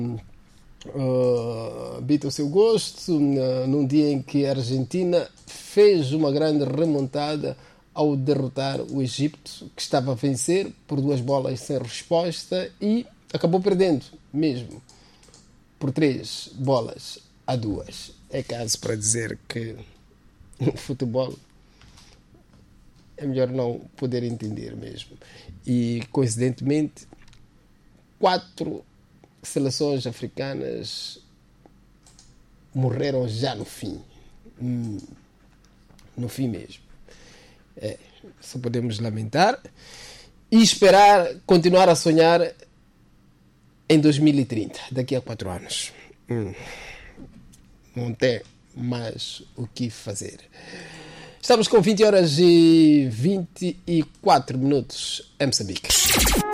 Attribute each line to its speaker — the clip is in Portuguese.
Speaker 1: Bita o seu gosto num dia em que a Argentina fez uma grande remontada ao derrotar o Egito, que estava a vencer por 2 bolas sem resposta e acabou perdendo mesmo por 3 bolas a 2. É caso para dizer que o futebol é melhor não poder entender mesmo. E coincidentemente 4 seleções africanas morreram já no fim. No fim mesmo. Só podemos lamentar e esperar, continuar a sonhar em 2030, daqui a 4 anos. Não tem mais o que fazer. Estamos com 20 horas e 24 minutos em Moçambique.